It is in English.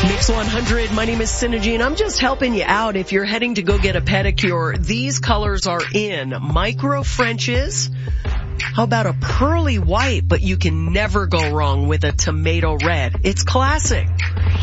Mix 100, my name is Synergy, and I'm just helping you out if you're heading to go get a pedicure. These colors are in. Micro Frenches. How about a pearly white, but you can never go wrong with a tomato red. It's classic.